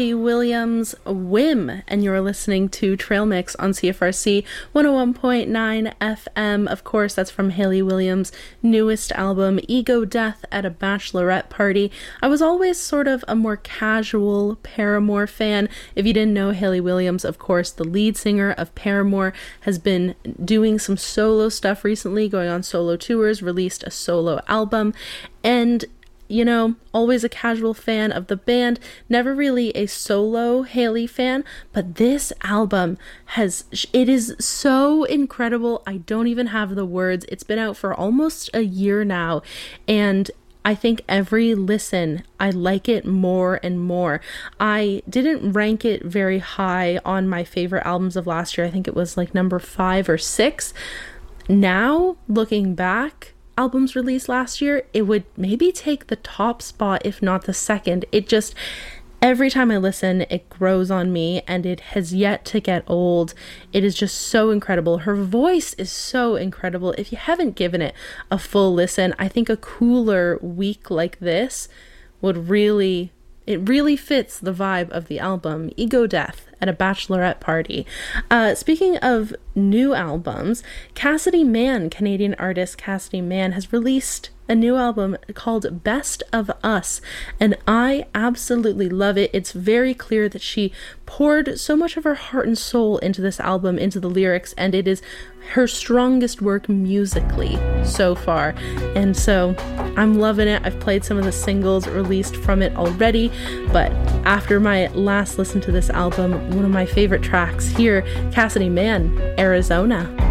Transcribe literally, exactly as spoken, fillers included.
Hayley Williams, Whim, and you're listening to Trail Mix on C F R C one oh one point nine F M. Of course, that's from Hayley Williams' newest album, Ego Death at a Bachelorette Party. I was always sort of a more casual Paramore fan. If you didn't know, Hayley Williams, of course, the lead singer of Paramore, has been doing some solo stuff recently, going on solo tours, released a solo album, and you know, always a casual fan of the band, never really a solo Hayley fan, but this album has, it is so incredible. I don't even have the words. It's been out for almost a year now, and I think every listen, I like it more and more. I didn't rank it very high on my favorite albums of last year. I think it was like number five or six. Now, looking back, albums released last year, it would maybe take the top spot, if not the second. It just, every time I listen, it grows on me, and it has yet to get old. It is just so incredible. Her voice is so incredible. If you haven't given it a full listen, I think a cooler week like this would really, it really fits the vibe of the album, Ego Death at a Bachelorette Party. Uh, speaking of new albums, Cassidy Mann, Canadian artist Cassidy Mann, has released a new album called Best of Us, and I absolutely love it. It's very clear that she poured so much of her heart and soul into this album, into the lyrics, and it is her strongest work musically so far, and so I'm loving it. I've played some of the singles released from it already, but after my last listen to this album, one of my favorite tracks here, Cassidy Mann, Arizona.